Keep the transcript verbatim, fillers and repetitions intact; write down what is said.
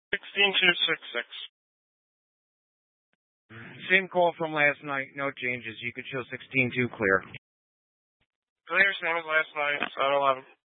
sixteen two six six. Same call from last night. No changes. You could show sixteen two clear. Clear, same as last night. seven eleven.